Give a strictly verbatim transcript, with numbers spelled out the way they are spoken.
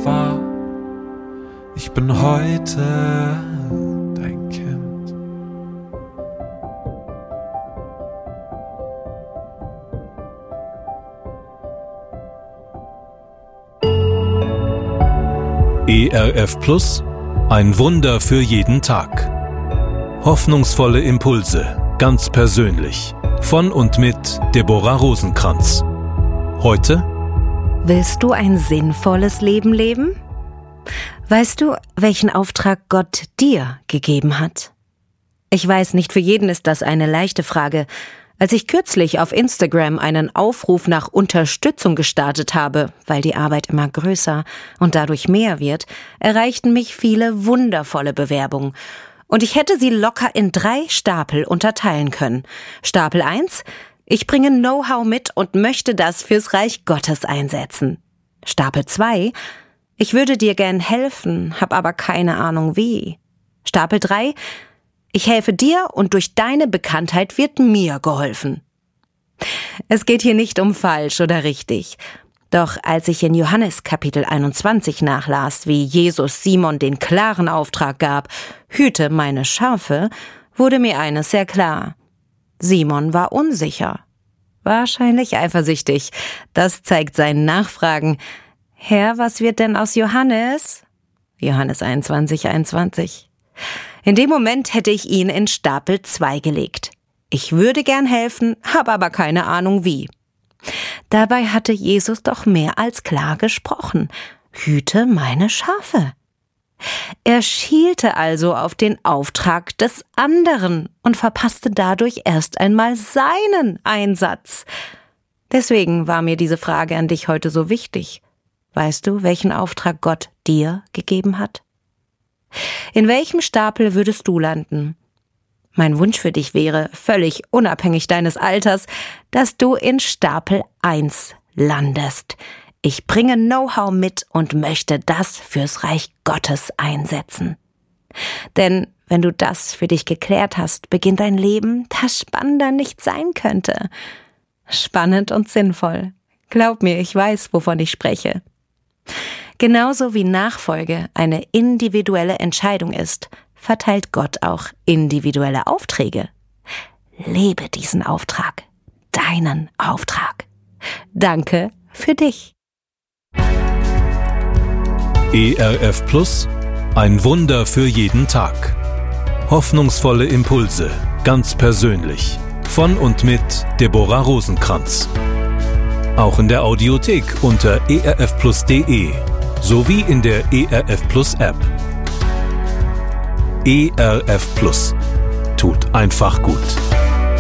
war. Ich bin heute dein Kind. E R F Plus, ein Wunder für jeden Tag. Hoffnungsvolle Impulse, ganz persönlich. Von und mit Deborah Rosenkranz. Heute: Willst du ein sinnvolles Leben leben? Weißt du, welchen Auftrag Gott dir gegeben hat? Ich weiß, nicht für jeden ist das eine leichte Frage. Als ich kürzlich auf Instagram einen Aufruf nach Unterstützung gestartet habe, weil die Arbeit immer größer und dadurch mehr wird, erreichten mich viele wundervolle Bewerbungen. Und ich hätte sie locker in drei Stapel unterteilen können. Stapel eins: Ich bringe Know-how mit und möchte das fürs Reich Gottes einsetzen. Stapel zwei: Ich würde dir gern helfen, hab aber keine Ahnung wie. Stapel drei: Ich helfe dir und durch deine Bekanntheit wird mir geholfen. Es geht hier nicht um falsch oder richtig. Doch als ich in Johannes Kapitel einundzwanzig nachlas, wie Jesus Simon den klaren Auftrag gab, hüte meine Schafe, wurde mir eines sehr klar. Simon war unsicher. Wahrscheinlich eifersüchtig. Das zeigt sein Nachfragen. Herr, was wird denn aus Johannes? Johannes einundzwanzig, einundzwanzig. In dem Moment hätte ich ihn in Stapel zwei gelegt. Ich würde gern helfen, habe aber keine Ahnung wie. Dabei hatte Jesus doch mehr als klar gesprochen. Hüte meine Schafe. Er schielte also auf den Auftrag des anderen und verpasste dadurch erst einmal seinen Einsatz. Deswegen war mir diese Frage an dich heute so wichtig. Weißt du, welchen Auftrag Gott dir gegeben hat? In welchem Stapel würdest du landen? Mein Wunsch für dich wäre, völlig unabhängig deines Alters, dass du in Stapel eins landest. Ich bringe Know-how mit und möchte das fürs Reich Gottes einsetzen. Denn wenn du das für dich geklärt hast, beginnt ein Leben, das spannender nicht sein könnte. Spannend und sinnvoll. Glaub mir, ich weiß, wovon ich spreche. Genauso wie Nachfolge eine individuelle Entscheidung ist, verteilt Gott auch individuelle Aufträge. Lebe diesen Auftrag, deinen Auftrag. Danke für dich. E R F Plus, ein Wunder für jeden Tag. Hoffnungsvolle Impulse, ganz persönlich. Von und mit Deborah Rosenkranz. Auch in der Audiothek unter e r f plus punkt d e sowie in der E R F Plus App. E R F Plus. Tut einfach gut.